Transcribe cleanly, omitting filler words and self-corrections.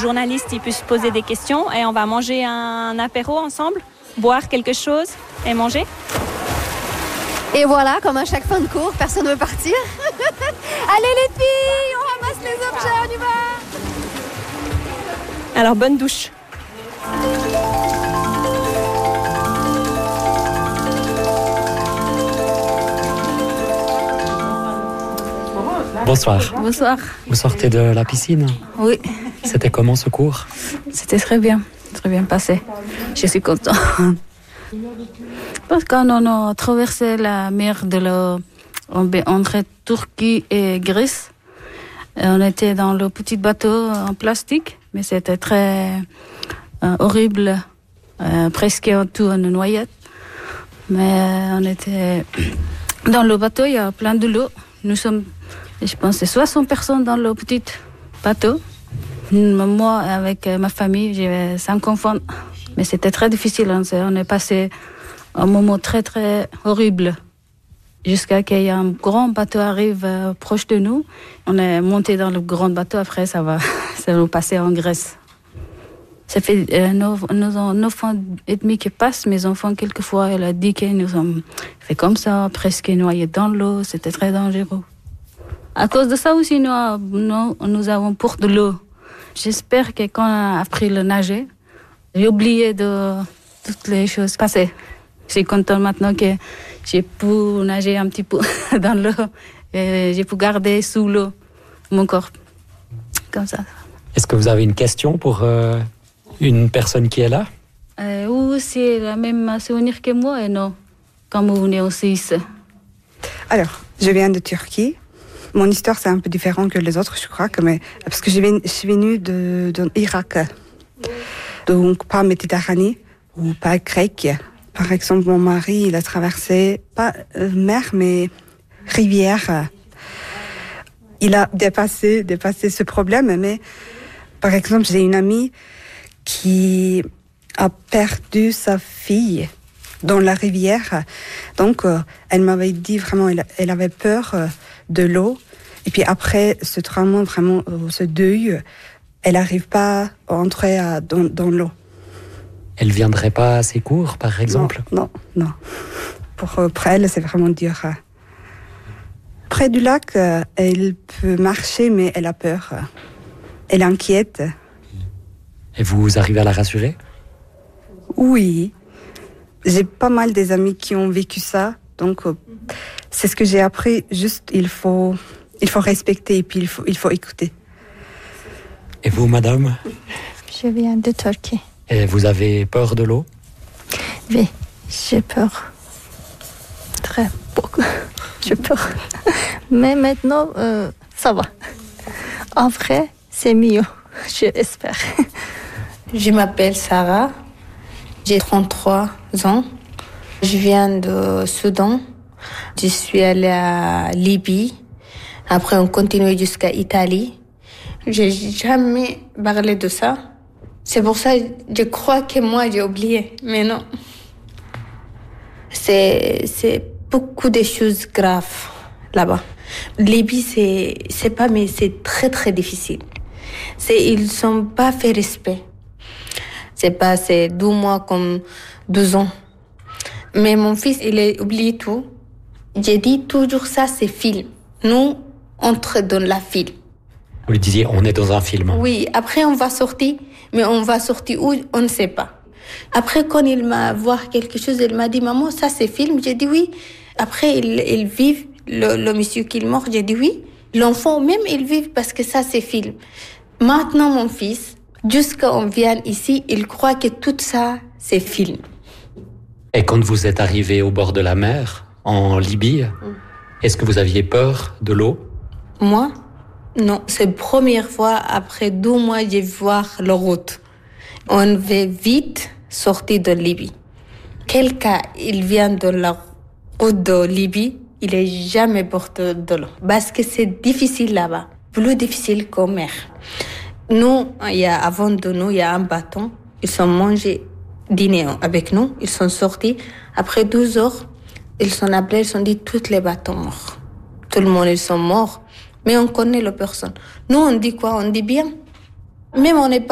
journalistes ils puissent poser des questions et on va manger un apéro ensemble, boire quelque chose et manger. Et voilà, comme à chaque fin de cours, personne ne veut partir. Allez les filles, on ramasse les objets, on y va. Alors bonne douche. Bonsoir. Bonsoir. Vous sortez de la piscine? Oui. C'était comment ce cours? C'était très bien passé. Je suis contente. Parce qu'on a traversé la mer de entre Turquie et Grèce. Et on était dans le petit bateau en plastique, mais c'était très horrible, presque en tout une noyade. Mais on était dans le bateau, il y a plein de l'eau. Nous sommes, je pense, 60 personnes dans le petit bateau. Moi, avec ma famille, j'ai 5 enfants. Mais c'était très difficile. On est passé un moment très, très horrible. Jusqu'à qu'il y ait un grand bateau arrive proche de nous. On est monté dans le grand bateau. Après, ça va passer en Grèce. Ça fait 9 ans et demi qui passent. Mes enfants, quelquefois, elle a dit que nous avons fait comme ça, presque noyés dans l'eau. C'était très dangereux. À cause de ça aussi, nous avons pour de l'eau. J'espère que quand on a appris le nager, j'ai oublié de toutes les choses passées. Je suis contente maintenant que j'ai pu nager un petit peu dans l'eau et j'ai pu garder sous l'eau mon corps. Comme ça. Est-ce que vous avez une question pour une personne qui est là? Ou c'est le même souvenir que moi et non, quand vous venez aussi ici? Alors, je viens de Turquie. Mon histoire, c'est un peu différent que les autres, je crois, parce que je suis venue de l'Irak. Donc, pas Méditerranée ou pas grec. Par exemple, mon mari, il a traversé, pas mer, mais rivière. Il a dépassé ce problème, mais par exemple, j'ai une amie qui a perdu sa fille dans la rivière. Donc, elle m'avait dit vraiment, elle avait peur de l'eau. Et puis après ce trauma, vraiment, ce deuil, elle n'arrive pas à entrer dans l'eau. Elle ne viendrait pas à ses cours, par exemple? Non. Pour elle, c'est vraiment dur. Près du lac, elle peut marcher, mais elle a peur. Elle est inquiète. Et vous arrivez à la rassurer? Oui. J'ai pas mal des amis qui ont vécu ça. Donc, c'est ce que j'ai appris. Juste, il faut respecter et puis il faut écouter. Et vous, madame? Je viens de Turquie. Et vous avez peur de l'eau? Oui, j'ai peur. Très beaucoup. J'ai peur. Mais maintenant, ça va. En vrai, c'est mieux. J'espère. Je m'appelle Sarah. J'ai 33 ans. Je viens de Soudan. Je suis allée à Libye. Après, on continue jusqu'à Italie. J'ai jamais parlé de ça. C'est pour ça que je crois que moi, j'ai oublié. Mais non. C'est beaucoup de choses graves là-bas. Libye, c'est pas, mais c'est très, très difficile. Ils sont pas fait respect. C'est 2 mois comme 12 ans. Mais mon fils, il a oublié tout. J'ai dit toujours ça, c'est film. Nous, entre dans la film. Vous lui disiez, on est dans un film. Oui, après on va sortir, mais on va sortir où, on ne sait pas. Après, quand il m'a voir quelque chose, il m'a dit, maman, ça c'est film. J'ai dit oui. Après, ils vivent, le monsieur qui est mort, j'ai dit oui. L'enfant même, il vit parce que ça c'est film. Maintenant, mon fils, jusqu'à on vient ici, il croit que tout ça, c'est film. Et quand vous êtes arrivé au bord de la mer, en Libye, est-ce que vous aviez peur de l'eau? Moi? Non, c'est la première fois, après 2 mois, je vois la route. On veut vite sortir de Libye. Quelqu'un, il vient de la route de Libye, il n'est jamais porté de l'eau. Parce que c'est difficile là-bas, plus difficile qu'en mer. Nous, avant de nous, il y a un bâton. Ils sont mangés dîner avec nous, ils sont sortis. Après 12 heures, ils sont appelés, ils sont dit tous les bâtons morts. Tout le monde, ils sont morts. Mais on connaît la personne. Nous, on dit quoi? On dit bien. Même on n'est pas